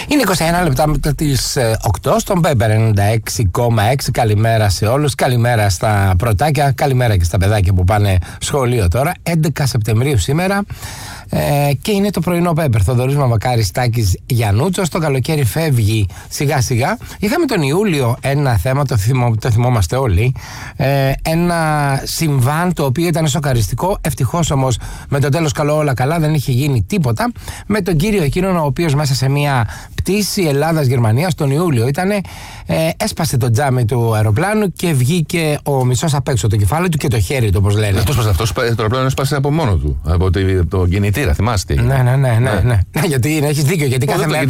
Είναι 21 λεπτά μετά τις 8 στον Πέμπερ 96,6. Καλημέρα σε όλους, καλημέρα στα πρωτάκια, καλημέρα και στα παιδάκια που πάνε σχολείο τώρα. 11 Σεπτεμβρίου σήμερα. Και είναι το πρωινό Πέμπερ. Θοδωρής Μαμακάρης, Τάκης Γιαννούτσος. Το καλοκαίρι φεύγει σιγά σιγά. Είχαμε τον Ιούλιο ένα θέμα, το θυμόμαστε όλοι. Ένα συμβάν το οποίο ήταν σοκαριστικό. Ευτυχώς όμως με το τέλος καλό όλα καλά, δεν είχε γίνει τίποτα. Με τον κύριο εκείνον ο οποίος μέσα σε μια πτήση Ελλάδας-Γερμανίας τον Ιούλιο ήτανε, έσπασε το τζάμι του αεροπλάνου και βγήκε ο μισός απ' έξω, το κεφάλι του και το χέρι του, όπως λένε. Αυτό το αεροπλάνο έσπασε από μόνο του, από το κινητήρα, θυμάστε. Ναι. Γιατί έχεις δίκιο, γιατί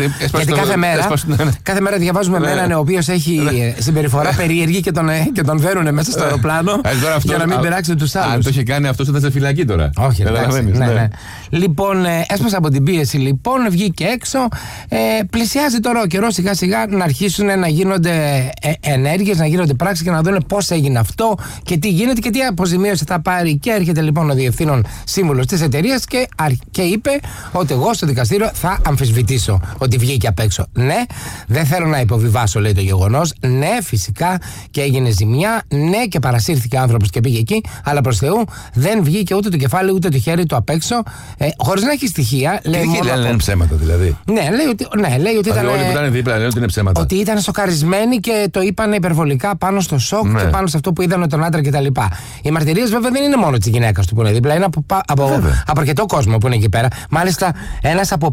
κάθε μέρα διαβάζουμε έναν ο οποίος έχει συμπεριφορά περίεργη και τον φέρουν μέσα στο αεροπλάνο για να μην πειράξει τους άλλους. Αν το είχε κάνει αυτό, ήταν σε φυλακή τώρα. Όχι, ναι. Λοιπόν, έσπασε από την πίεση, λοιπόν, βγήκε έξω. Πλησιάζει τώρα ο καιρός σιγά σιγά να αρχίσουν να γίνονται ενέργειες, να γίνονται πράξεις και να δουν πώς έγινε αυτό και τι γίνεται και τι αποζημίωση θα πάρει. Και έρχεται λοιπόν ο διευθύνων σύμβουλος της εταιρείας και είπε ότι εγώ στο δικαστήριο θα αμφισβητήσω ότι βγήκε απ' έξω. Ναι, δεν θέλω να υποβιβάσω, λέει, το γεγονός. Ναι, φυσικά και έγινε ζημιά. Ναι, και παρασύρθηκε ο άνθρωπος και πήγε εκεί. Αλλά προς Θεού δεν βγήκε ούτε το κεφάλι ούτε το χέρι του απ' έξω, χωρίς να έχει στοιχεία. Λένε ψέματα δηλαδή. Λέει ότι ήταν. Όλοι που ήταν δίπλα λένε ότι είναι ψέματα. Ότι ήταν σοκαρισμένοι και το είπαν υπερβολικά πάνω στο σοκ και πάνω σε αυτό που είδαν τον άντρα κτλ. Οι μαρτυρίες βέβαια δεν είναι μόνο της γυναίκας του που είναι δίπλα, είναι από αρκετό κόσμο που είναι εκεί πέρα. Μάλιστα, ένας από